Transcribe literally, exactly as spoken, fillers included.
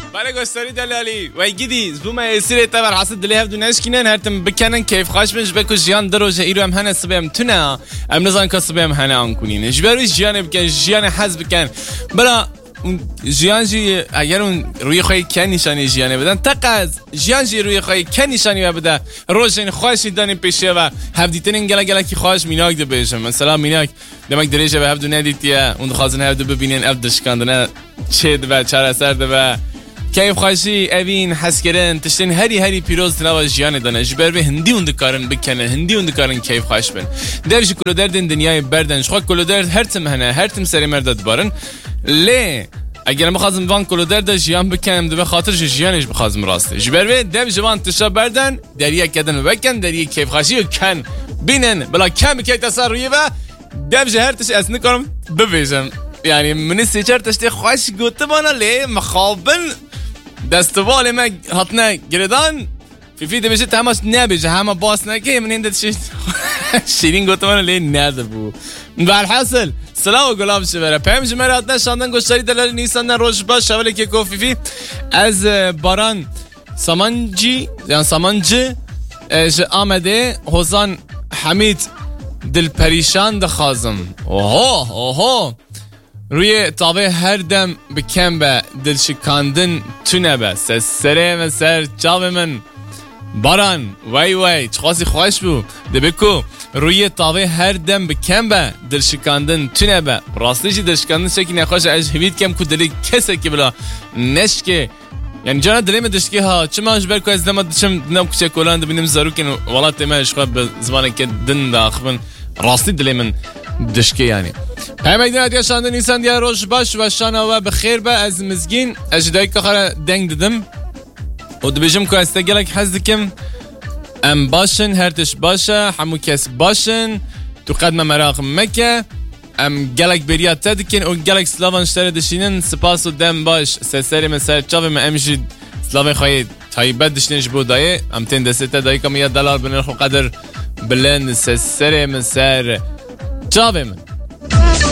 بله گستری دلالی و گیدی زوم اسیر تبر حسد دلی هفت دونش کینن هرتم بکنن کیف خواش بنش بکو جیان دروجه ایرو هم هنه سبیم تونه ام نزان که سبیم هنه آن کنین جبروی جیان بکن جیان حز بکن بلا اون جیان جی اگر اون روی خواهی که نشانی جیانه بدن تقاز جیان جی روی خواهی که نشانی بده روشن خواهشی دانی پیشه و هفدیتن گله گله کی خواهش میناک ده بیشم مثلا میناک دمک دریجه به هفدو ندیتیه اون خواهزن هفدو ببینین اف دشکاندنه چه و چرا سر ده و کیف خواهشی اوین حس کردن تشتین هری هری پیروز تناو جیان دانه جبر به هندی اون دکارن بکنه هندی اون دکارن کیف خواهش بن درج کلو دردن دنیای بردن شخوا کلو درد هر تم هنه هر تم سری مرد بارن لی اگر مخازم وان کلو درد جیان بکنم دو خاطر جیانش بخوازم راسته جبر به دب جوان تشا بردن دریا کدن بکن دریا کیف خواهشی کن بینن بلا کم کی تصاروی و دب جهر تش اسن کنم ببیجم یعنی من سیچر تشتی خواهش گوته بانا لی مخابن دستوال ما هاتنا گردان فی فی دبیجه تماش نبیجه همه باس نکی من این شیء شیرین گفتم لی نده بو بالحاصل سلام و گلاب شبره پیم جمرات نشاندن گوشتاری دلال نیسان روش باش شوالی که کوفی فی از باران سامانجی یعنی سامانجی ج آمده حسان حمید دل پریشان دخازم اوه اوه روی تابه هر دم بکن به دل شکاندن تونه به سره من سر چاوه من باران وای وای چخواسی خواهش بو ده بکو روی تابه هر دم بکن به دل شکاندن تونه به راستیشی دل شکاندن شکی نخواهش از هوید کم که دلی کسه که بلا نشکه یعنی جانا دلیم دشکی ها چه ماش برکو از دم دشم دنم کچه کلان دبینیم زاروکن والا تیمهش خواه به زمانه که دن داخبن راستی دلیم دشکی یعنی همه دیگر دیگر شاندن نیستن دیگر روش باش و شانه و بخیر با از مزگین اجدایی که خواهر دنگ دادم و دبیجم که از تگلک حز دکم ام باشن هرتش باشه همو کس باشن تو قدم مراق مکه ام گلک بریات تدکن و گلک سلاوان شتر دشینن سپاس و دم باش سسری مسر چاوه ما امشید سلاوه خواهید تایبت دشنش بودایه ام تین دسته دایی که میاد دلار بنرخ و قدر بلند سسری مسر چاوه من